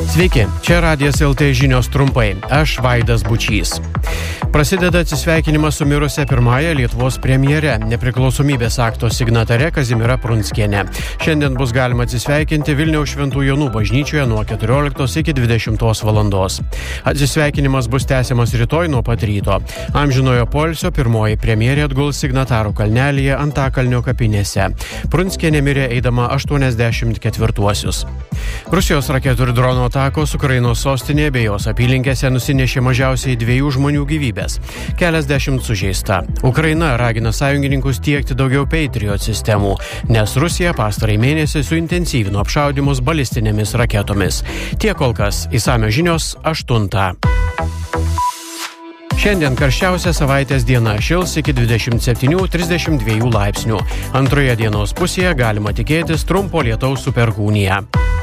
Sveiki, čia Radijas LT žinios trumpai. Aš Vaidas Bučys. Prasideda atsisveikinimas su mirusia pirmąja Lietuvos premjere, nepriklausomybės akto signatare Kazimiera Prunskiene. Šiandien bus galima atsisveikinti Vilniaus Šventų Jonų bažnyčioje nuo 14 iki 20 valandos. Atsisveikinimas bus tęsiamas rytoj nuo pat ryto. Amžinojo poilsio pirmoji premjerė atguls Signatarų kalnelyje Antakalnio kapinėse. Prunskienė mirė eidama 84-uosius. Rusijos raketų ir dronų atakos Ukrainos sostinėje bei jos apylinkėse nusinešė mažiausiai 2 žmonių gyvybės. Keliasdešimt sužeista. Ukraina ragina sąjungininkus tiekti daugiau Patriot sistemų, nes Rusija pastarąjį mėnesį suintensyvino apšaudymus balistinėmis raketomis. Tiek kol kas. Išsamios žinios 8. Šiandien karščiausia savaitės diena, šils iki 27-32 laipsnių. Antroje dienos pusėje galima tikėtis trumpo lietaus su perkūnija.